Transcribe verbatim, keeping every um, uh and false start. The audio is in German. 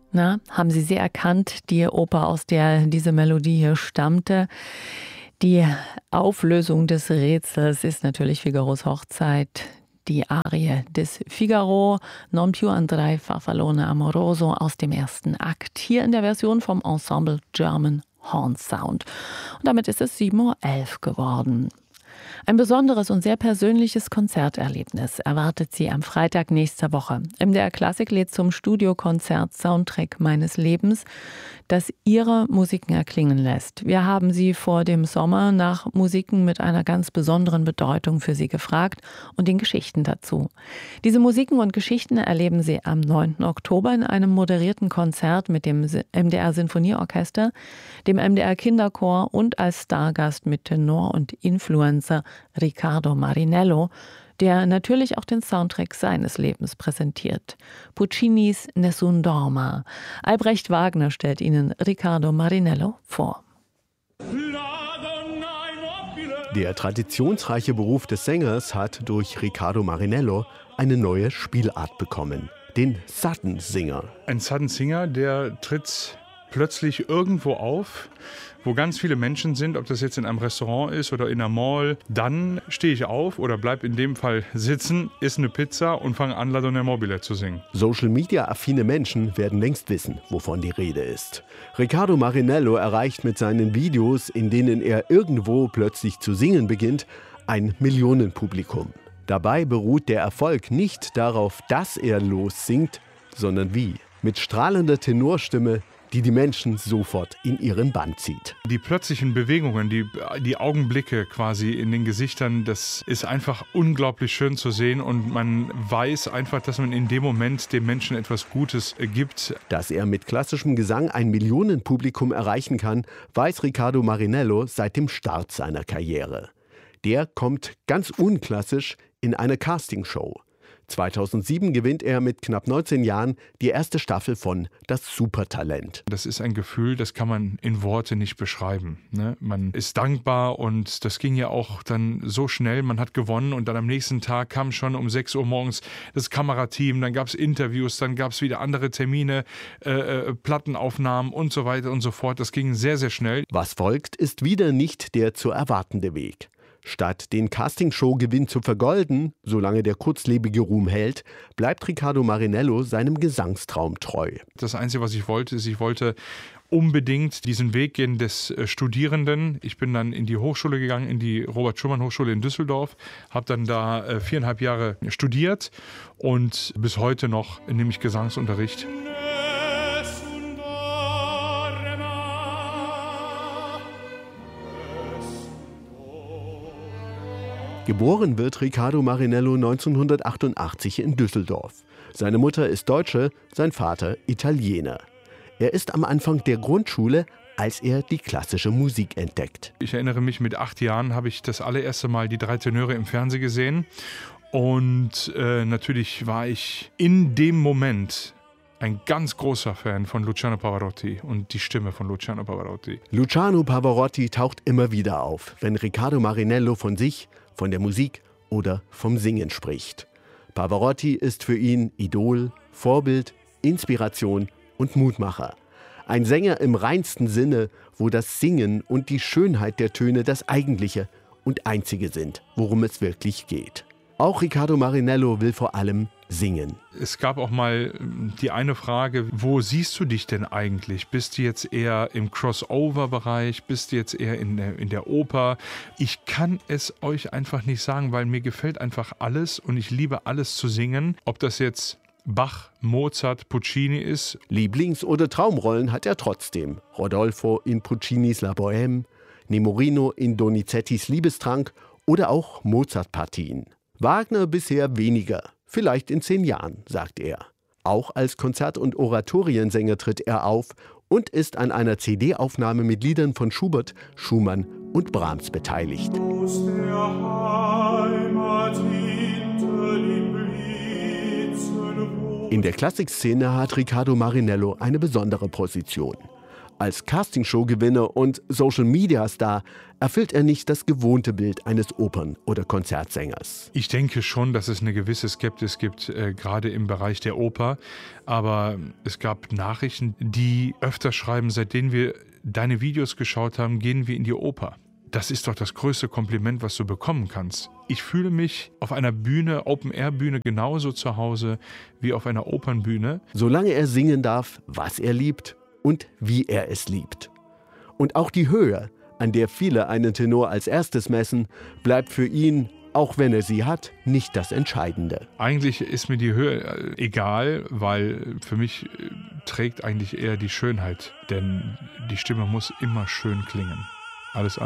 Na, haben Sie sie erkannt, die Oper, aus der diese Melodie hier stammte? Die Auflösung des Rätsels ist natürlich Figaros Hochzeit. Die Arie des Figaro, Non più andrai farfallone amoroso, aus dem ersten Akt, hier in der Version vom Ensemble German Horn Sound. Und damit ist es sieben Uhr elf geworden. Ein besonderes und sehr persönliches Konzerterlebnis erwartet Sie am Freitag nächster Woche. M D R Klassik lädt zum Studiokonzert Soundtrack meines Lebens, das Ihre Musiken erklingen lässt. Wir haben Sie vor dem Sommer nach Musiken mit einer ganz besonderen Bedeutung für Sie gefragt und den Geschichten dazu. Diese Musiken und Geschichten erleben Sie am neunten Oktober in einem moderierten Konzert mit dem M D R Sinfonieorchester, dem M D R Kinderchor und als Stargast mit Tenor und Influencer Riccardo Marinello, der natürlich auch den Soundtrack seines Lebens präsentiert. Puccinis Nessun Dorma. Albrecht Wagner stellt Ihnen Riccardo Marinello vor. Der traditionsreiche Beruf des Sängers hat durch Riccardo Marinello eine neue Spielart bekommen. Den Sudden Singer. Ein Sudden Singer, der tritt plötzlich irgendwo auf, wo ganz viele Menschen sind, ob das jetzt in einem Restaurant ist oder in einer Mall. Dann stehe ich auf oder bleib in dem Fall sitzen, esse eine Pizza und fange an, La Donna Mobile zu singen. Social-Media-affine Menschen werden längst wissen, wovon die Rede ist. Riccardo Marinello erreicht mit seinen Videos, in denen er irgendwo plötzlich zu singen beginnt, ein Millionenpublikum. Dabei beruht der Erfolg nicht darauf, dass er lossingt, sondern wie. Mit strahlender Tenorstimme, die die Menschen sofort in ihren Bann zieht. Die plötzlichen Bewegungen, die, die Augenblicke quasi in den Gesichtern, das ist einfach unglaublich schön zu sehen und man weiß einfach, dass man in dem Moment dem Menschen etwas Gutes gibt. Dass er mit klassischem Gesang ein Millionenpublikum erreichen kann, weiß Riccardo Marinello seit dem Start seiner Karriere. Der kommt ganz unklassisch in eine Castingshow. zweitausendsieben gewinnt er mit knapp neunzehn Jahren die erste Staffel von Das Supertalent. Das ist ein Gefühl, das kann man in Worte nicht beschreiben. Ne? Man ist dankbar und das ging ja auch dann so schnell. Man hat gewonnen und dann am nächsten Tag kam schon um sechs Uhr morgens das Kamerateam, dann gab es Interviews, dann gab es wieder andere Termine, äh, äh, Plattenaufnahmen und so weiter und so fort. Das ging sehr, sehr schnell. Was folgt, ist wieder nicht der zu erwartende Weg. Statt den Castingshow-Gewinn zu vergolden, solange der kurzlebige Ruhm hält, bleibt Riccardo Marinello seinem Gesangstraum treu. Das Einzige, was ich wollte, ist, ich wollte unbedingt diesen Weg gehen des Studierenden. Ich bin dann in die Hochschule gegangen, in die Robert-Schumann-Hochschule in Düsseldorf, habe dann da viereinhalb Jahre studiert und bis heute noch nehme ich Gesangsunterricht. Geboren wird Riccardo Marinello neunzehnhundertachtundachtzig in Düsseldorf. Seine Mutter ist Deutsche, sein Vater Italiener. Er ist am Anfang der Grundschule, als er die klassische Musik entdeckt. Ich erinnere mich, mit acht Jahren habe ich das allererste Mal die drei Tenöre im Fernsehen gesehen. Und äh, natürlich war ich in dem Moment ein ganz großer Fan von Luciano Pavarotti und die Stimme von Luciano Pavarotti. Luciano Pavarotti taucht immer wieder auf, wenn Riccardo Marinello von sich, von der Musik oder vom Singen spricht. Pavarotti ist für ihn Idol, Vorbild, Inspiration und Mutmacher. Ein Sänger im reinsten Sinne, wo das Singen und die Schönheit der Töne das Eigentliche und Einzige sind, worum es wirklich geht. Auch Riccardo Marinello will vor allem singen. Es gab auch mal die eine Frage, wo siehst du dich denn eigentlich? Bist du jetzt eher im Crossover-Bereich? Bist du jetzt eher in der, in der Oper? Ich kann es euch einfach nicht sagen, weil mir gefällt einfach alles und ich liebe alles zu singen. Ob das jetzt Bach, Mozart, Puccini ist. Lieblings- oder Traumrollen hat er trotzdem. Rodolfo in Puccinis La Bohème, Nemorino in Donizettis Liebestrank oder auch Mozart-Partien. Wagner bisher weniger, vielleicht in zehn Jahren, sagt er. Auch als Konzert- und Oratoriensänger tritt er auf und ist an einer C D-Aufnahme mit Liedern von Schubert, Schumann und Brahms beteiligt. Aus der Heimat hinter den Blitzen. In der Klassikszene hat Riccardo Marinello eine besondere Position. Als Castingshow-Gewinner und Social-Media-Star erfüllt er nicht das gewohnte Bild eines Opern- oder Konzertsängers. Ich denke schon, dass es eine gewisse Skepsis gibt, äh, gerade im Bereich der Oper. Aber es gab Nachrichten, die öfter schreiben, seitdem wir deine Videos geschaut haben, gehen wir in die Oper. Das ist doch das größte Kompliment, was du bekommen kannst. Ich fühle mich auf einer Bühne, Open-Air-Bühne, genauso zu Hause wie auf einer Opernbühne. Solange er singen darf, was er liebt und wie er es liebt. Und auch die Höhe, an der viele einen Tenor als erstes messen, bleibt für ihn, auch wenn er sie hat, nicht das Entscheidende. Eigentlich ist mir die Höhe egal, weil für mich trägt eigentlich eher die Schönheit. Denn die Stimme muss immer schön klingen. Alles andere